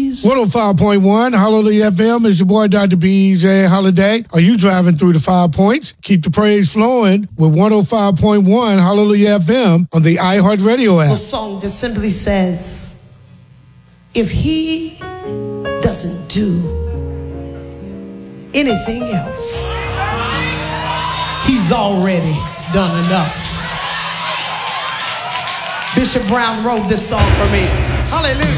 please. 105.1 Hallelujah FM is your boy Dr. B.J. Holiday. Are you driving through the 5 points? Keep the praise flowing with 105.1 Hallelujah FM on the iHeartRadio app. The song just simply says, if he doesn't do anything else, he's already done enough. Bishop Brown wrote this song for me. Hallelujah.